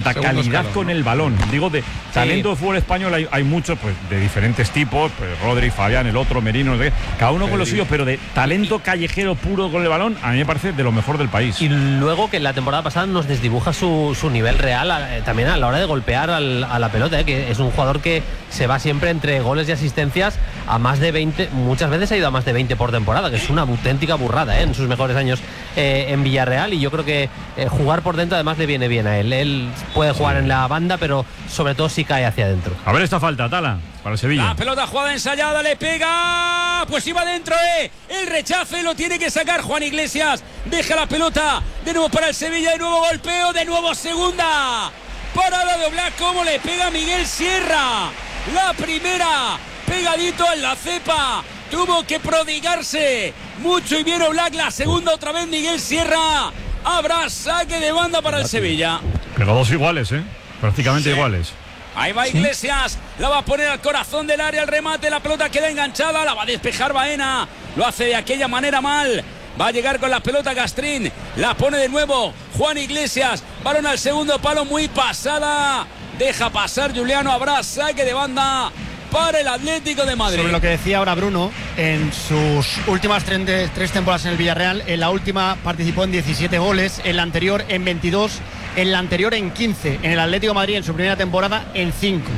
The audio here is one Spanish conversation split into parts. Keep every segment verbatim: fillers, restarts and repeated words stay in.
da Segundo calidad escalón, con ¿no? el balón. Digo, de talento Sí. de fútbol español hay, hay muchos, pues, de diferentes tipos, pues Rodri, Fabián, el otro, Merino, no sé qué, cada uno con lo suyo, pero de talento callejero puro con el balón, a mí me parece de lo mejor del país. Y luego que la temporada pasada nos desdibuja su, su nivel real eh, también a la hora de golpear al, a la pelota, eh, que es un jugador que se va siempre entre goles y asistencias a más de veinte, muchas veces ha ido a más de veinte por temporada, que es una auténtica burrada eh, en sus mejores años eh, en Villarreal, y yo creo que eh, jugar por dentro además le viene bien a él. Él puede jugar en la banda, pero sobre todo si cae hacia adentro. A ver esta falta, Tala, para el Sevilla. La pelota jugada ensayada, le pega, pues iba dentro, eh. El rechace lo tiene que sacar Juan Iglesias. Deja la pelota de nuevo para el Sevilla, de nuevo golpeo, de nuevo segunda. Para la de Oblak, cómo le pega Miguel Sierra. La primera, pegadito en la cepa. Tuvo que prodigarse mucho y bien Oblak. La segunda otra vez Miguel Sierra. Habrá saque de banda para el Sevilla. Pero dos iguales, ¿eh? Prácticamente Sí. iguales. Ahí va Iglesias, la va a poner al corazón del área, el remate, la pelota queda enganchada, la va a despejar Baena, lo hace de aquella manera mal, va a llegar con la pelota Castrín, la pone de nuevo Juan Iglesias, balón al segundo palo, muy pasada, deja pasar Juliano, habrá saque de banda para el Atlético de Madrid. Sobre lo que decía ahora Bruno, en sus últimas tres, tres temporadas en el Villarreal, en la última participó en diecisiete goles, en la anterior en veintidós, en la anterior en quince, en el Atlético de Madrid en su primera temporada en cinco.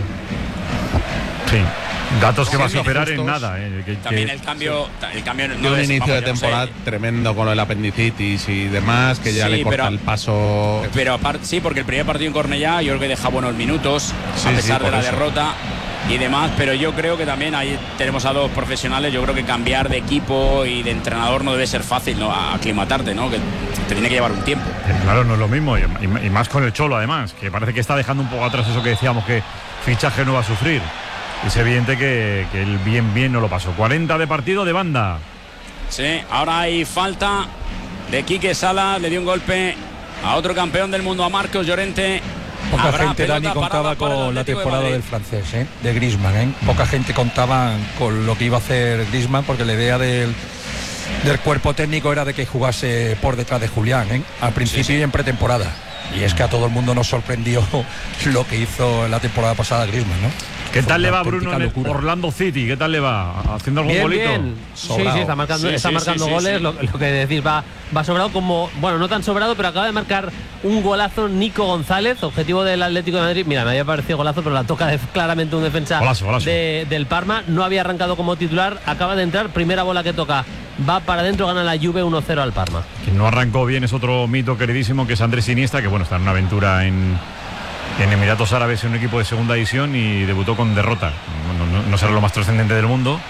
Sí. Datos que va a Siendo superar en justos. nada. Eh, que- También que- el cambio, el cambio no Dio un es, inicio vamos, de yo no sé. temporada tremendo con lo del apendicitis y demás, que ya Sí, le corta pero- el paso. Pero aparte, sí, porque el primer partido en Cornellá yo creo que deja buenos minutos, Sí, a pesar sí, de por la eso. derrota y demás, pero yo creo que también ahí tenemos a dos profesionales, yo creo que cambiar de equipo y de entrenador no debe ser fácil, ¿no? A aclimatarte, ¿no? Que te tiene que llevar un tiempo. que claro, no es lo mismo. Y, y- y más con el Cholo, además, que parece que está dejando un poco atrás eso que decíamos, que fichaje no va a sufrir. Es evidente que, que el bien bien no lo pasó. cuarenta de partido de banda. Sí, ahora hay falta de Quique Salas, le dio un golpe a otro campeón del mundo, a Marcos Llorente. Poca Habrá gente, pelota Dani, parada contaba para el con la Atlético de temporada Madrid. del francés, ¿eh? De Griezmann. ¿eh? Poca gente contaba con lo que iba a hacer Griezmann, porque la idea del, del cuerpo técnico era de que jugase por detrás de Julián, ¿eh? al principio Sí, sí. y en pretemporada. Y es que a todo el mundo nos sorprendió lo que hizo en la temporada pasada Griezmann, ¿no? ¿Qué Fue tal le una va Bruno en el auténtica locura. Orlando City? ¿Qué tal le va? ¿Haciendo algún Bien, golito? bien. Sí, Sobrado. sí, está marcando, Sí, está sí, marcando sí, sí, goles. sí. Lo, lo que decís, va, va sobrado como, bueno, no tan sobrado, pero acaba de marcar un golazo Nico González, objetivo del Atlético de Madrid. Mira, me había parecido golazo, pero la toca de, claramente un defensa Golazo, golazo. de- del Parma. No había arrancado como titular, acaba de entrar, primera bola que toca, va para adentro, gana la Juve uno cero al Parma. Quien no arrancó bien es otro mito queridísimo, que es Andrés Iniesta, que bueno, está en una aventura en, en Emiratos Árabes, en un equipo de segunda división, y debutó con derrota. No, no- no será lo más trascendente del mundo,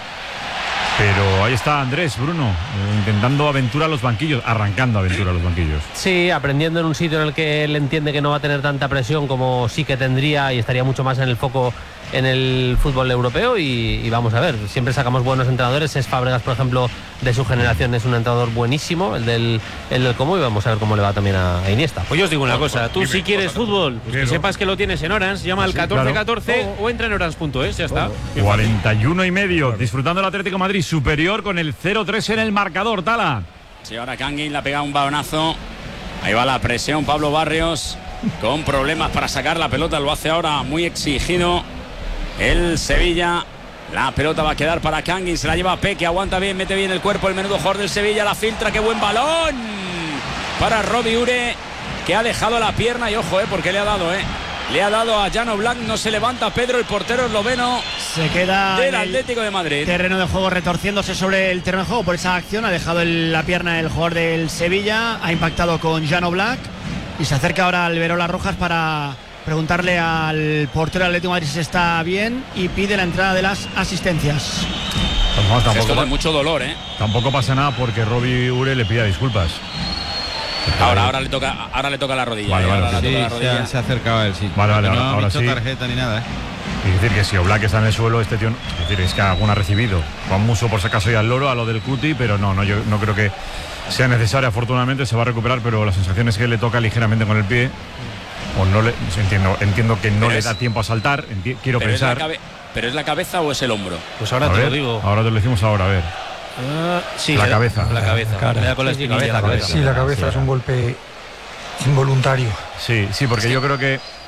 pero ahí está Andrés, Bruno, eh, intentando aventura a los banquillos, arrancando aventura a los banquillos. Sí, aprendiendo en un sitio en el que él entiende que no va a tener tanta presión como sí que tendría, y estaría mucho más en el foco en el fútbol europeo, y, y vamos a ver, siempre sacamos buenos entrenadores. Es Fábregas, por ejemplo, de su generación, es un entrenador buenísimo, el del, el del Como, y vamos a ver cómo le va también a, a Iniesta. Pues yo os digo una cosa, tú dime, si quieres cosa. fútbol, pues que Quiero. sepas que lo tienes en Orange, llama al Sí, catorce claro. catorce o entra en orange punto es, ya está. cuarenta y uno y medio, disfrutando el Atlético de Madrid superior con el cero tres en el marcador, Tala. Sí, ahora Canguin le ha pegado un balonazo. Ahí va la presión, Pablo Barrios, con problemas para sacar la pelota, lo hace ahora muy exigido el Sevilla. La pelota va a quedar para Canguin, se la lleva Peque, aguanta bien, mete bien el cuerpo, el menudo jugador del Sevilla, la filtra, qué buen balón para Robbie Ure, que ha dejado la pierna, y ojo, eh, porque le ha dado, eh. Le ha dado a Jan Oblak, no se levanta Pedro, el portero esloveno Se queda del en el Atlético de Madrid. terreno de juego, retorciéndose sobre el terreno de juego por esa acción. Ha dejado el- la pierna el jugador del Sevilla, ha impactado con Jan Oblak y se acerca ahora al Verola Rojas para preguntarle al portero del Atlético de Madrid si está bien, y pide la entrada de las asistencias. Pues vamos, Esto tampoco, de mucho dolor, eh. tampoco pasa nada porque Robbie Ure le pida disculpas. Ahora, ahora le toca, ahora le toca la rodilla. Vale, eh, vale, ahora sí, le toca la se, rodilla. ha, se ha acercado a él, sí. Vale, vale, no ahora- ha ahora visto sí. tarjeta ni nada, ¿eh? Es decir, que si Oblak está en el suelo, este tío, no- es decir, es que alguna ha recibido. Juan Muso, por si acaso, y al loro, a lo del Cuti, pero no, no, yo no creo que sea necesario. Afortunadamente se va a recuperar, pero la sensación es que le toca ligeramente con el pie. O no le, entiendo, entiendo que no Pero le es- da tiempo a saltar, enti- quiero Pero es, la pensar. cabe- ¿Pero es la cabeza o es el hombro? Pues ahora A te ver, lo digo. ahora te lo decimos ahora, a ver. Ah, sí, La le- cabeza. La cabeza. Cara. Le da con la Sí, sí, espinilla cabeza, la cabeza. cabeza. Sí, la cabeza es un golpe involuntario. Sí, sí, porque yo creo que